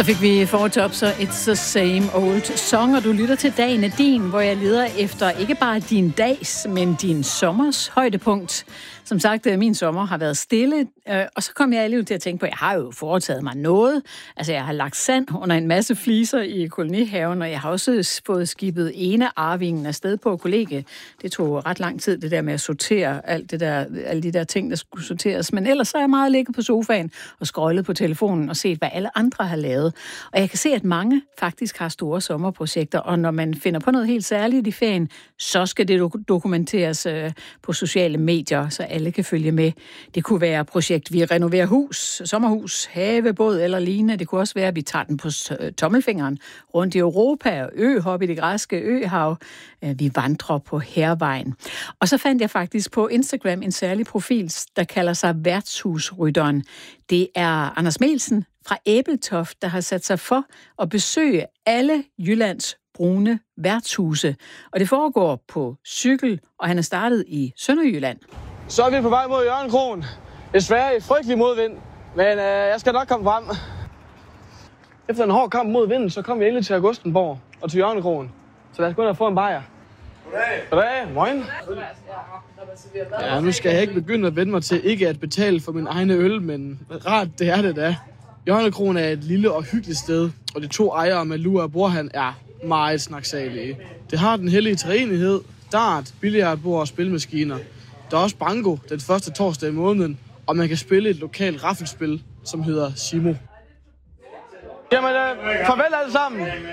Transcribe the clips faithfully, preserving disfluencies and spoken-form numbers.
Så fik vi fortop, så It's the Same Old Song, og du lytter til Dagen er din, hvor jeg leder efter ikke bare din dags, men din sommers højdepunkt. Som sagt, min sommer har været stille, og så kom jeg alligevel til at tænke på, at jeg har jo foretaget mig noget. Altså, jeg har lagt sand under en masse fliser i kolonihaven, og jeg har også fået skibet ene arvingen afsted på kollegie. Det tog ret lang tid, det der med at sortere alt det der, alle de der ting, der skulle sorteres. Men ellers så er jeg meget ligget på sofaen og scrollet på telefonen og set, hvad alle andre har lavet. Og jeg kan se, at mange faktisk har store sommerprojekter, og når man finder på noget helt særligt i ferien, så skal det dokumenteres på sociale medier, så alle kan følge med. Det kunne være projekt, vi renoverer hus, sommerhus, havebåd eller lignende. Det kunne også være, at vi tager den på tommelfingeren rundt i Europa, øhop i det græske øhav. Vi vandrer på Hærvejen. Og så fandt jeg faktisk på Instagram en særlig profil, der kalder sig Værtshusrytteren. Det er Anders Melsen fra Æbeltoft, der har sat sig for at besøge alle Jyllands brune værtshuse. Og det foregår på cykel, og han er startet i Sønderjylland. Så er vi på vej mod Jørgenkroen. Desværre i frygtelig modvind, men øh, jeg skal nok komme frem. Efter en hård kamp mod vinden, så kom vi endelig til Augustenborg og til Jørgenkroen. Så lad os gå ind og få en bajer. Goddag. Goddag. Moin. Ja, nu skal jeg ikke begynde at vende mig til ikke at betale for min egne øl, men rart det er det da. Jørgenkroen er et lille og hyggeligt sted, og de to ejere med Lua og Borhan er meget snaksalige. Det har den hellige træenighed, dart, billiardbord og spilmaskiner. Der er også banko den første torsdag i måneden, og man kan spille et lokalt raffelspil, som hedder Simo. Jamen, øh, farvel alle sammen. Hej,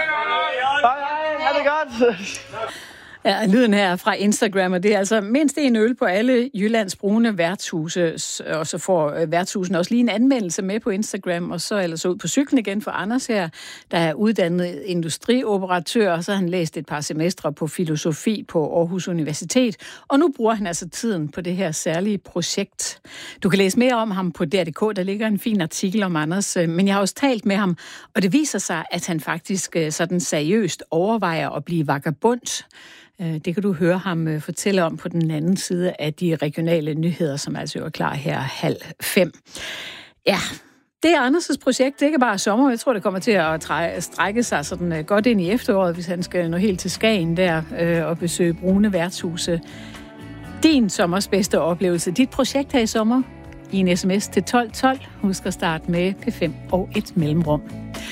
hej. Ha' det godt. Ja, lyden her fra Instagram, og det er altså mindst en øl på alle Jyllands brune værtshuse, og så får værtshusene også lige en anmeldelse med på Instagram, og så ellers ud på cyklen igen for Anders her, der er uddannet industrioperatør, og så har han læst et par semestre på filosofi på Aarhus Universitet, og nu bruger han altså tiden på det her særlige projekt. Du kan læse mere om ham på D R punktum D K, der ligger en fin artikel om Anders, men jeg har også talt med ham, og det viser sig, at han faktisk sådan seriøst overvejer at blive vagabond. Det kan du høre ham fortælle om på den anden side af de regionale nyheder, som altså er klar her halv fem. Ja, det er Anders' projekt. Det er ikke bare sommer. Jeg tror, det kommer til at strække sig sådan godt ind i efteråret, hvis han skal nå helt til Skagen der og besøge brune værtshuse. Din sommers bedste oplevelse. Dit projekt her i sommer i en sms til tolv tolv. Husk at starte med P fem og et mellemrum.